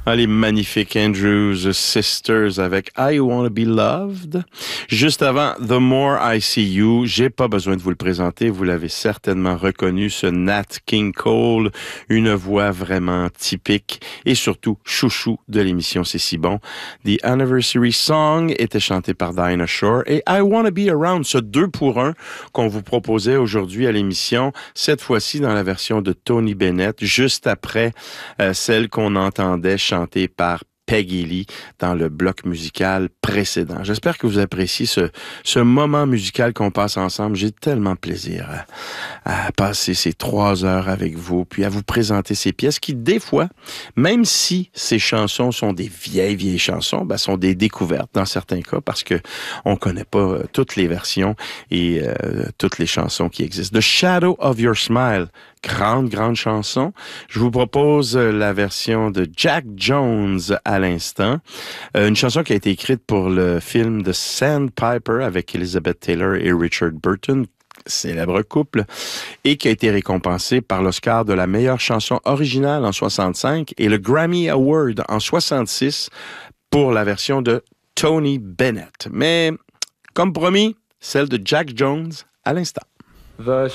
Ah, les magnifiques Andrews Sisters avec I Wanna Be Loved. Juste avant, The More I See You, j'ai pas besoin de vous le présenter, vous l'avez certainement reconnu, ce Nat King Cole, une voix vraiment typique et surtout chouchou de l'émission C'est si bon. The Anniversary Song était chanté par Dinah Shore et I Wanna Be Around, ce 2 pour 1 qu'on vous proposait aujourd'hui à l'émission, cette fois-ci dans la version de Tony Bennett, juste après celle qu'on entendait chantée par Peggy Lee dans le bloc musical précédent. J'espère que vous appréciez ce moment musical qu'on passe ensemble. J'ai tellement plaisir à passer ces 3 heures avec vous, puis à vous présenter ces pièces qui, des fois, même si ces chansons sont des vieilles chansons, ben, sont des découvertes dans certains cas parce que on connaît pas toutes les versions et toutes les chansons qui existent. The Shadow of Your Smile, grande chanson. Je vous propose la version de Jack Jones à l'instant. Une chanson qui a été écrite pour le film The Sandpiper avec Elizabeth Taylor et Richard Burton, célèbre couple, et qui a été récompensée par l'Oscar de la meilleure chanson originale en 65 et le Grammy Award en 66 pour la version de Tony Bennett. Mais, comme promis, celle de Jack Jones à l'instant. The